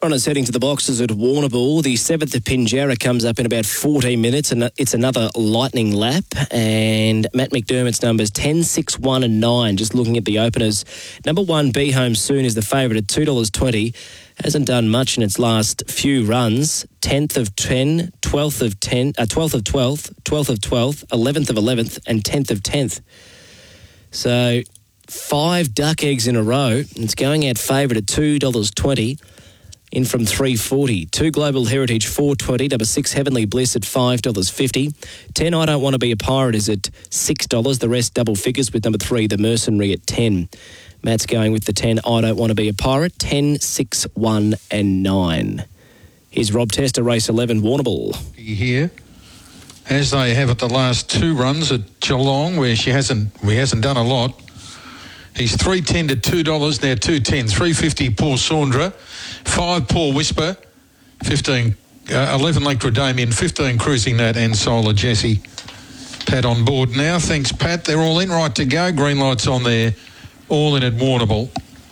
Runners heading to the boxes at Warrnambool. The 7th of Pinjarra comes up in about 14 minutes, and it's another lightning lap. And Matt McDermott's numbers 10, 6, 1 and 9. Just looking at the openers. Number 1, Be Home Soon, is the favourite at $2.20. Hasn't done much in its last few runs. 10th of 10, 12th of 10, 12th of 12th, 12th of 12th, 11th of 11th and 10th of 10th. So 5 duck eggs in a row. It's going out favourite at $2.20. In from $3.40. 2 Global Heritage, $4.20. Number 6 Heavenly Bliss at $5.50. 10 I Don't Want to Be a Pirate is at $6. The rest double figures with number 3 The Mercenary at $10. Matt's going with the 10 I Don't Want to Be a Pirate. 10, 6, 1 and 9. Here's Rob Tester, race 11, Warrnambool. Here, as they have at the last 2 runs at Geelong, where he hasn't done a lot. He's $3.10 to $2, now $2.10. $3.50 Paul Saundra, 5 Paul Whisper, 15, 11 Electra Damien, 15 Cruising Nat and Solar Jesse. Pat on board now. Thanks, Pat. They're all in, right to go. Green lights on there. All in at Warrnambool.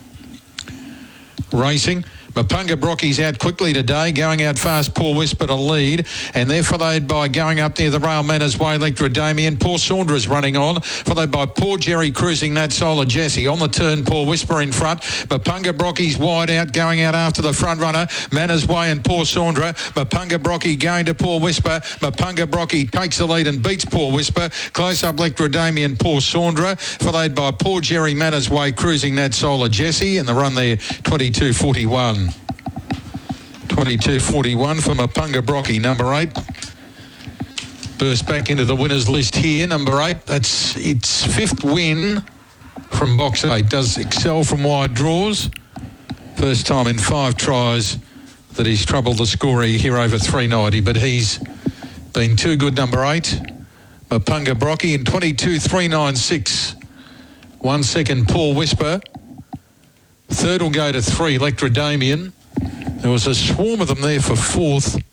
Racing. Mapunga Brocky's out quickly today, going out fast, Paul Whisper to lead, and they're followed by going up near the Rail Manners Way, Electra Damien. Paul Saunders running on, followed by Paul Jerry Cruising That Solar Jesse. On the turn, Paul Whisper in front. Mapunga Brocky's wide out, going out after the front runner, Manners Way and Paul Saundra. Mapunga Brocky going to Paul Whisper. Mapunga Brocky takes the lead and beats Paul Whisper. Close up Electra Damien, Paul Saundra, followed by Paul Jerry Manners Way, Cruising That Solar Jesse, and the run there 22.41. 22.41 for Mapunga Brocky, number 8. Burst back into the winners list here, number 8. That's its 5th win from box 8. Does excel from wide draws. First time in 5 tries that he's troubled the scorer here over 390, but he's been too good, number 8. Mapunga Brocky in 22.396. 1 second, Paul Whisper. Third will go to 3, Electra Damien. There was a swarm of them there for 4th.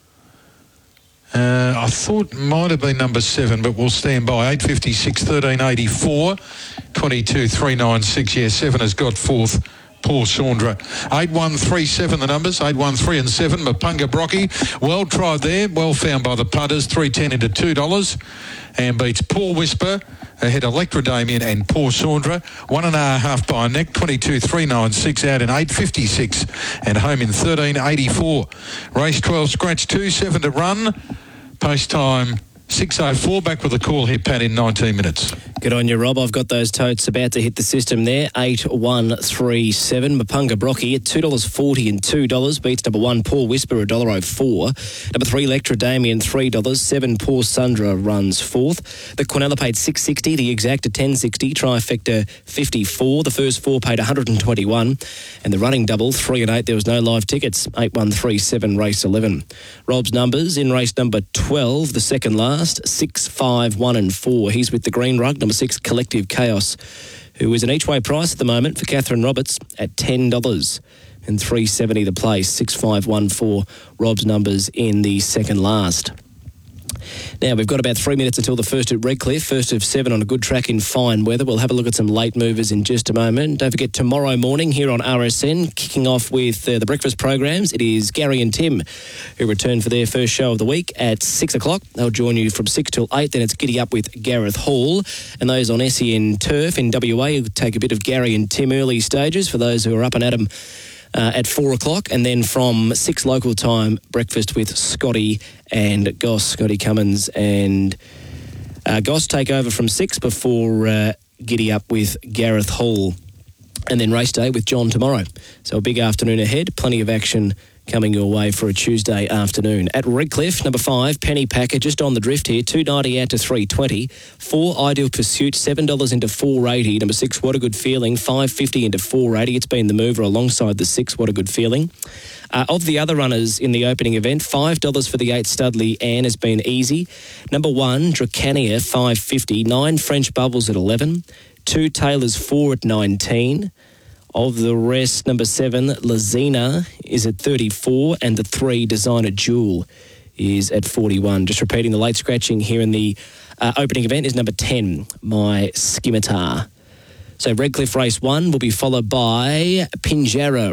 I thought might have been number 7, but we'll stand by. 8.56, 13.84, 22.396. Yeah, 7 has got 4th. Paul Saundra. 8-1-3-7 the numbers. 8-1-3 and 7. Mapunga Brocky. Well tried there. Well found by the punters. $3.10 into $2. And beats Paul Whisper. Ahead Electra Damien and Paul Saundra. 1.5 by a neck. 22.396 out in 8.56 and home in 13.84. Race 12, scratch 2, 7 to run. Post time 6.04. Back with a call here, Pat, in 19 minutes. Good on you, Rob. I've got those totes about to hit the system there. 8-1-3-7. Mapunga Brocky at $2.40 and $2. Beats number 1, Paul Whisper, $1.04. Number 3, Electra Damien, $3. 7, Paul Sundra runs 4th. The Quinella paid $6.60. The Exact at $10.60. Trifecta $54. The first 4 paid $121. And the running double, 3 and 8. There was no live tickets. 8-1-3-7, race 11. Rob's numbers in race number 12, the second last, 6, 5, 1 and 4. He's with the green rug. Number 6, Collective Chaos, who is an each-way price at the moment for Catherine Roberts at $10 and $3.70 the place. 6-5-1-4, Rob's numbers in the second last. Now, we've got about 3 minutes until the first at Redcliffe, first of 7 on a good track in fine weather. We'll have a look at some late movers in just a moment. Don't forget, tomorrow morning here on RSN, kicking off with the breakfast programs, it is Gary and Tim who return for their first show of the week at 6 o'clock. They'll join you from 6 till 8. Then it's Giddy Up with Gareth Hall. And those on SEN Turf in WA will take a bit of Gary and Tim early stages for those who are up and at 'em. At 4 o'clock, and then from 6 local time, breakfast with Scotty and Goss. Scotty Cummins and Goss take over from 6 before Giddy Up with Gareth Hall. And then race day with John tomorrow. So a big afternoon ahead, plenty of action coming your way for a Tuesday afternoon. At Redcliffe, number 5, Penny Packer, just on the drift here, $2.90 out to $3.20. 4, Ideal Pursuit, $7 into $4.80. Number 6, What a Good Feeling, $5.50 into $4.80. It's been the mover alongside the 6, What a Good Feeling. Of the other runners in the opening event, $5 for the 8, Studley Ann has been easy. Number 1, Dracania, $5.50. 9, French Bubbles at $11. 2, Taylor's 4 at $19. Of the rest, number 7, Lazina is at $34, and the 3, Designer Jewel is at $41. Just repeating, the late scratching here in the opening event is number 10, My Scimitar. So Redcliffe race 1 will be followed by Pinjarra